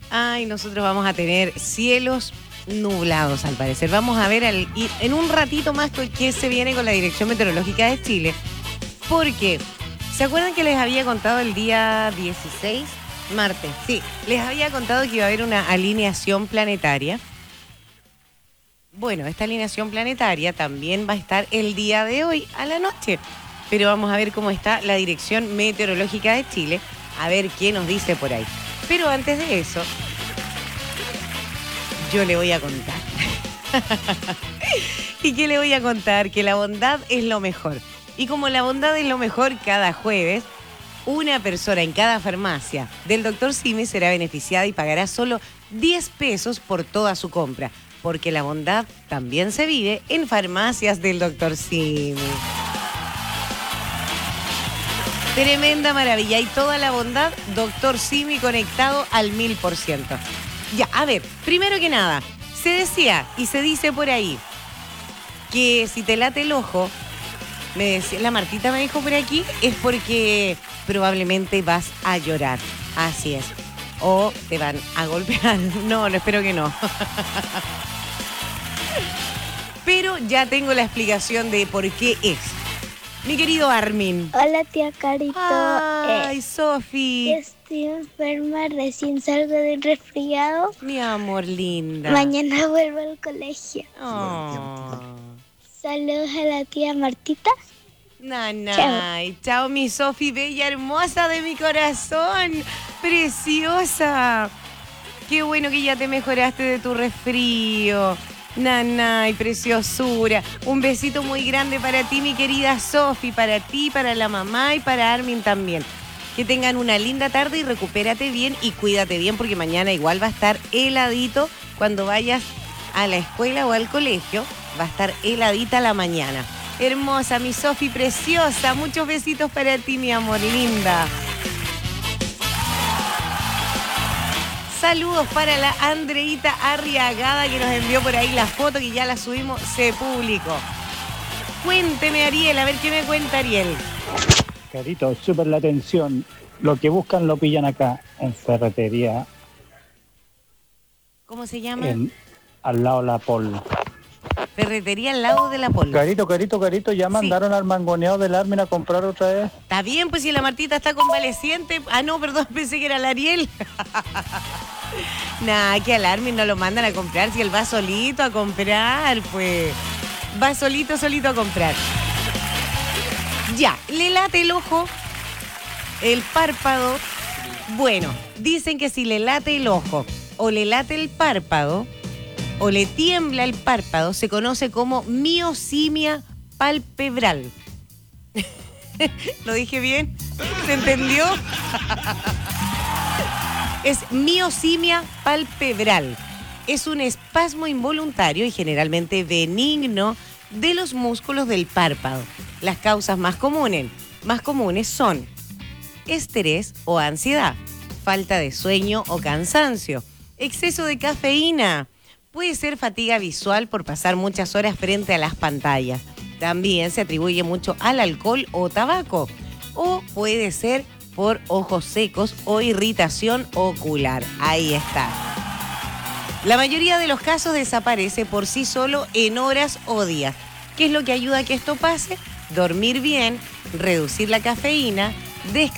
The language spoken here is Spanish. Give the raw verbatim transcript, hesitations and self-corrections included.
Ay, nosotros vamos a tener cielos nublados, al parecer. Vamos a ver al, y en un ratito más qué se viene con la Dirección Meteorológica de Chile. Porque, ¿se acuerdan que les había contado el día dieciséis? Martes. Sí, les había contado que iba a haber una alineación planetaria. Bueno, esta alineación planetaria también va a estar el día de hoy a la noche. Pero vamos a ver cómo está la Dirección Meteorológica de Chile, a ver qué nos dice por ahí. Pero antes de eso, yo le voy a contar. ¿Y qué le voy a contar? Que la bondad es lo mejor. Y como la bondad es lo mejor, cada jueves, una persona en cada farmacia del doctor Simi será beneficiada y pagará solo diez pesos por toda su compra. Porque la bondad también se vive en farmacias del doctor Simi. Tremenda maravilla y toda la bondad, doctor Simi conectado al mil por ciento. Ya, a ver, primero que nada, se decía y se dice por ahí que si te late el ojo, me decía, la Martita me dijo por aquí, es porque probablemente vas a llorar. Así es. O te van a golpear. No, no, espero que no. Pero ya tengo la explicación de por qué es. Mi querido Armin. Hola, tía Carito. Ay, eh, Sofi. Estoy enferma, recién salgo de un resfriado. Mi amor linda. Mañana vuelvo al colegio. Oh. Saludos a la tía Martita. Nanay. Chao. Chao, mi Sofi, bella, hermosa de mi corazón. Preciosa. Qué bueno que ya te mejoraste de tu resfrío. Nanay, preciosura. Un besito muy grande para ti, mi querida Sofi, para ti, para la mamá y para Armin también. Que tengan una linda tarde y recupérate bien y cuídate bien porque mañana igual va a estar heladito cuando vayas a la escuela o al colegio. Va a estar heladita la mañana. Hermosa, mi Sofi, preciosa. Muchos besitos para ti, mi amor, linda. Saludos para la Andreita Arriagada que nos envió por ahí la foto que ya la subimos, se publicó. Cuénteme, Ariel, a ver qué me cuenta Ariel. Carito, súper la atención. Lo que buscan lo pillan acá, en ferretería. ¿Cómo se llama? En, al lado de la Pol. Ferretería al lado de la Pol. Carito, Carito, Carito, ya Sí. mandaron al mangoneado del Armin a comprar otra vez. Está bien, pues si la Martita está convaleciente. Ah, no, perdón, pensé que era la Ariel. Nah, que al Armin no lo mandan a comprar, si él va solito a comprar, pues. Va solito, solito a comprar. Ya, le late el ojo, el párpado. Bueno, dicen que si le late el ojo o le late el párpado o le tiembla el párpado, se conoce como miosimia palpebral. ¿Lo dije bien? ¿Se entendió? Es miosimia palpebral. Es un espasmo involuntario y generalmente benigno de los músculos del párpado. Las causas más comunes, más comunes son estrés o ansiedad, falta de sueño o cansancio, exceso de cafeína, puede ser fatiga visual por pasar muchas horas frente a las pantallas. También se atribuye mucho al alcohol o tabaco, o puede ser por ojos secos o irritación ocular. Ahí está. La mayoría de los casos desaparece por sí solo en horas o días. ¿Qué es lo que ayuda a que esto pase? Dormir bien, reducir la cafeína, descansar.